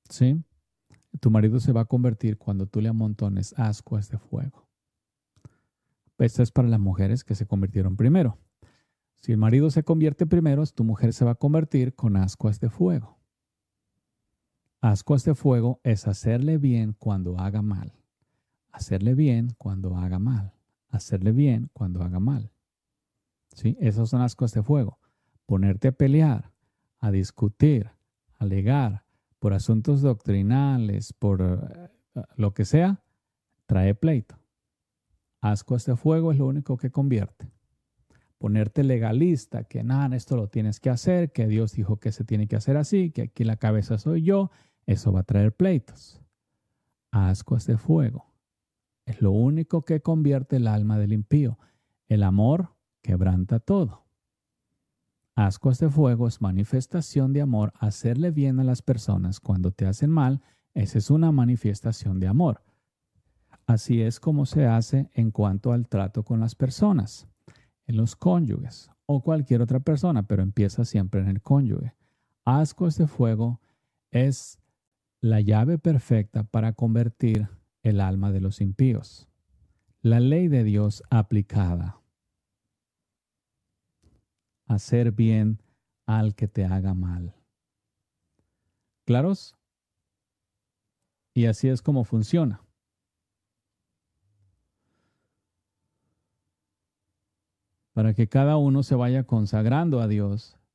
¿sí? Tu marido se va a convertir cuando tú le amontones ascuas de fuego. Esto es para las mujeres que se convirtieron primero. Si el marido se convierte primero, tu mujer se va a convertir con ascuas de fuego. Ascuas de fuego es hacerle bien cuando haga mal. Hacerle bien cuando haga mal. Hacerle bien cuando haga mal. ¿Sí? Esas son ascuas de fuego. Ponerte a pelear, a discutir, a alegar por asuntos doctrinales, por lo que sea, trae pleito. Ascuas de fuego es lo único que convierte. Ponerte legalista, que nada, esto lo tienes que hacer, que Dios dijo que se tiene que hacer así, que aquí la cabeza soy yo, eso va a traer pleitos. Ascuas de fuego es lo único que convierte el alma del impío. El amor quebranta todo. Ascuas de fuego es manifestación de amor. Hacerle bien a las personas cuando te hacen mal, esa es una manifestación de amor. Así es como se hace en cuanto al trato con las personas, en los cónyuges o cualquier otra persona, pero empieza siempre en el cónyuge. Ascuas de fuego es la llave perfecta para convertir el alma de los impíos. La ley de Dios aplicada. Hacer bien al que te haga mal. ¿Claros? Y así es como funciona. Para que cada uno se vaya consagrando a Dios